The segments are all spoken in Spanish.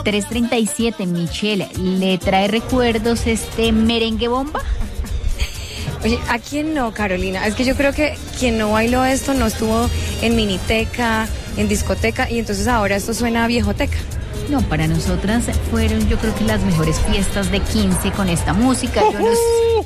3:37, Michelle, ¿le trae recuerdos este merengue bomba? Oye, ¿a quién no, Carolina? Es que yo creo que quien no bailó esto no estuvo en miniteca, en discoteca, y entonces ahora esto suena a viejoteca. No, para nosotras fueron, yo creo que las mejores fiestas de 15 con esta música. Yo no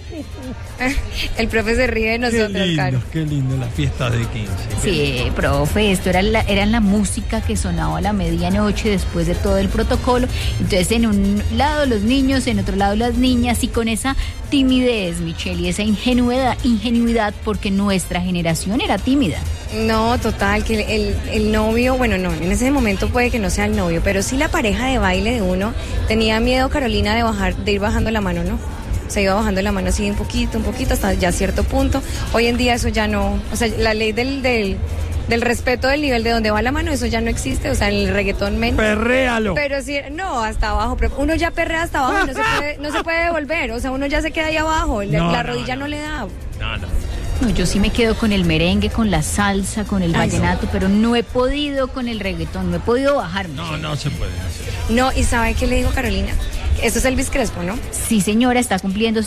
El profe se ríe de nosotros, Caro. Qué lindo la fiesta de 15. Sí, profe, esto era la música que sonaba a la medianoche después de todo el protocolo. Entonces, en un lado los niños, en otro lado las niñas, y con esa timidez, Michelle, y esa ingenuidad, porque nuestra generación era tímida. No, total, que el novio, bueno, no, en ese momento puede que no sea el novio, pero sí la pareja de baile de uno tenía miedo, Carolina, de ir bajando la mano, ¿no? Se iba bajando la mano así un poquito, hasta ya cierto punto. Hoy en día eso ya no, o sea, la ley del respeto del nivel de donde va la mano, eso ya no existe, o sea, en el reggaetón menos. Perréalo. Pero sí, no, hasta abajo, pero uno ya perrea hasta abajo y no se puede devolver, o sea, uno ya se queda ahí abajo, la rodilla no le da. No, yo sí me quedo con el merengue, con la salsa, con el vallenato, pero no he podido con el reggaetón, no he podido bajarme. No se puede hacer. No, ¿y sabe qué le digo, Carolina? Esto es Elvis Crespo, ¿no? Sí, señora, está cumpliendo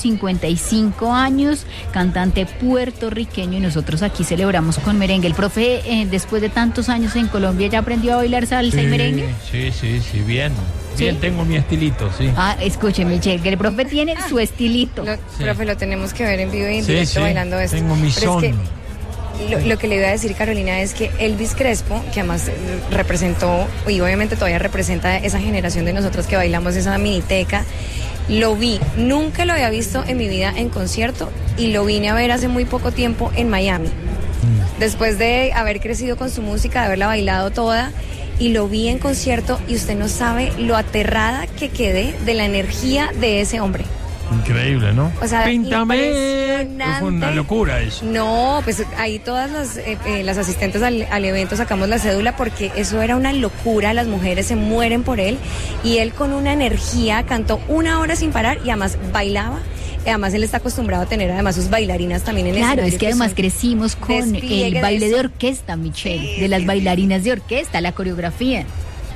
55 años, cantante puertorriqueño, y nosotros aquí celebramos con merengue. El profe, después de tantos años en Colombia, ¿ya aprendió a bailar salsa y merengue? Sí, bien. ¿Sí? Bien, tengo mi estilito, sí. Escuche, Michelle, que el profe tiene su estilito. Profe, lo tenemos que ver en vivo y en directo bailando esto. Tengo mi son. Es que lo que le iba a decir, Carolina, es que Elvis Crespo, que además representó, y obviamente todavía representa esa generación de nosotros que bailamos esa miniteca, lo vi, nunca lo había visto en mi vida en concierto, y lo vine a ver hace muy poco tiempo en Miami. Después de haber crecido con su música, de haberla bailado toda, y lo vi en concierto, y usted no sabe lo aterrada que quedé de la energía de ese hombre. Increíble, ¿no? O sea, Píntame. Fue una locura eso. No, pues ahí todas las asistentes al evento sacamos la cédula, porque eso era una locura, las mujeres se mueren por él, y él con una energía cantó 1 hora sin parar, y además bailaba. Además él está acostumbrado a tener además sus bailarinas también en el escenario. Claro, es que además crecimos con el baile de orquesta, Michelle, de las bailarinas de orquesta, la coreografía.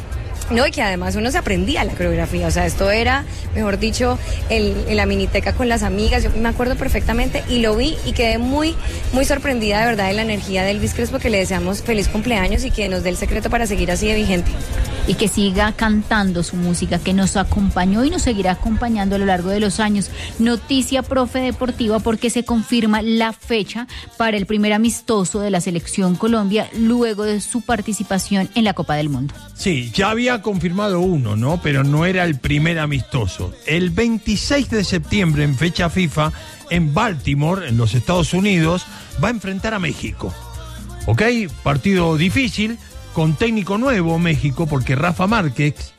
No, y que además uno se aprendía la coreografía, o sea, esto era, mejor dicho, en la miniteca con las amigas, yo me acuerdo perfectamente, y lo vi y quedé muy, muy sorprendida de verdad de la energía de Elvis Crespo, que le deseamos feliz cumpleaños y que nos dé el secreto para seguir así de vigente. Y que siga cantando su música, que nos acompañó y nos seguirá acompañando a lo largo de los años. Noticia, profe, deportiva, porque se confirma la fecha para el primer amistoso de la Selección Colombia luego de su participación en la Copa del Mundo. Sí, ya había confirmado uno, ¿no? Pero no era el primer amistoso. El 26 de septiembre, en fecha FIFA, en Baltimore, en los Estados Unidos, va a enfrentar a México. ¿Ok? Partido difícil, con técnico nuevo México, porque Rafa Márquez,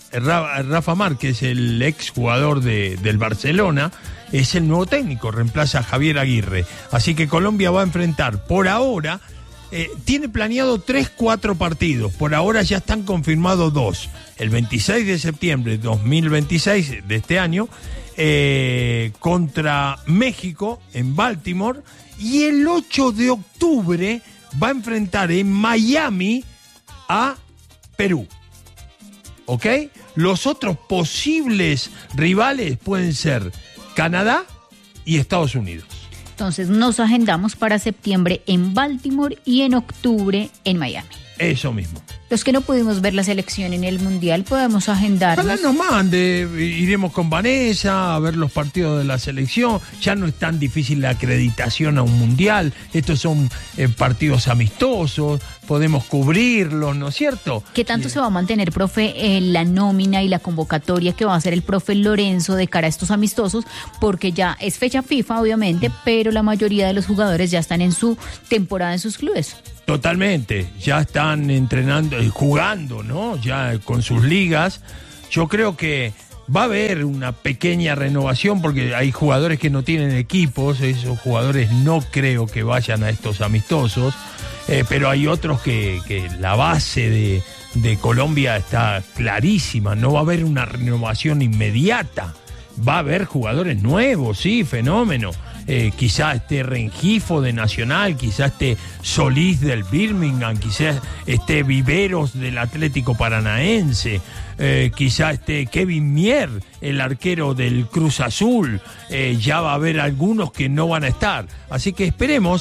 el ex jugador del Barcelona, es el nuevo técnico, reemplaza a Javier Aguirre. Así que Colombia va a enfrentar, por ahora, tiene planeado 3-4 partidos, por ahora ya están confirmados 2. El 26 de septiembre de 2026, de este año, contra México en Baltimore, y el 8 de octubre va a enfrentar en Miami a Perú. ¿Ok? Los otros posibles rivales pueden ser Canadá y Estados Unidos. Entonces nos agendamos para septiembre en Baltimore y en octubre en Miami. Eso mismo. Los que no pudimos ver la selección en el Mundial podemos agendarnos. Ojalá nos mande, iremos con Vanessa a ver los partidos de la selección. Ya no es tan difícil la acreditación a un Mundial. Estos son partidos amistosos, podemos cubrirlos, ¿no es cierto? ¿Qué tanto se va a mantener, profe, la nómina y la convocatoria que va a hacer el profe Lorenzo de cara a estos amistosos? Porque ya es fecha FIFA, obviamente, pero la mayoría de los jugadores ya están en su temporada en sus clubes. Totalmente, ya están entrenando, jugando, ¿no? Ya con sus ligas. Yo creo que va a haber una pequeña renovación porque hay jugadores que no tienen equipos, esos jugadores no creo que vayan a estos amistosos, pero hay otros que la base de Colombia está clarísima, no va a haber una renovación inmediata, va a haber jugadores nuevos, sí, fenómeno. Quizá esté Rengifo de Nacional, quizá esté Solís del Birmingham, quizá esté Viveros del Atlético Paranaense, quizá esté Kevin Mier, el arquero del Cruz Azul, ya va a haber algunos que no van a estar. Así que esperemos